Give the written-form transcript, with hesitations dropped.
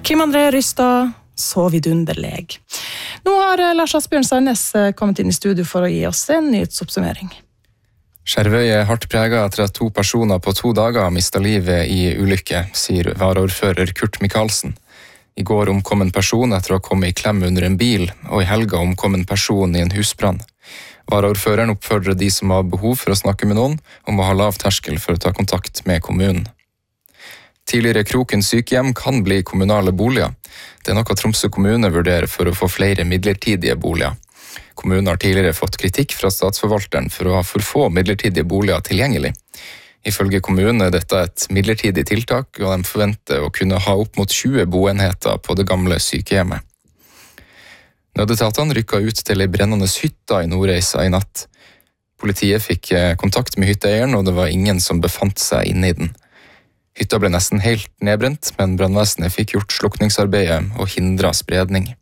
Kim André Rystad, så vidunderlig. Nå har Lars Asbjørn Sandnes kommet inn i studio for å gi oss en nyhetsoppsummering. Skjervøy hardt preget etter at 2 personer på 2 dager mistet livet i ulykke, sier varaordfører Kurt Michaelsen. I går omkom en person etter å ha kommet i klem under en bil, og i helga omkom en person i en husbrann. Varaordføreren oppfordrer de som har behov for å snakke med noen, om å ha lav terskel for å ta kontakt med kommunen. Tidligere Kroken sykehjem kan bli kommunale boliger. Det noe Tromsø kommune vurderer for å få flere midlertidige boliger. Kommunen har tidligere fått kritikk fra statsforvalteren for å ha for få midlertidige boliger tilgjengelig. Ifølge kommunen er dette et midlertidig tiltak, og de forventer å kunne ha opp mot 20 boenheter på det gamle sykehjemmet. Nødetatene rykket ut til en brennende hytte i Nordreisa i natt. Politiet fikk kontakt med hytteeieren, og det var ingen som befant seg inne i den. Hytta ble nesten helt nedbrent, men brannvesenet fikk gjort slukningsarbeidet og hindret spredning.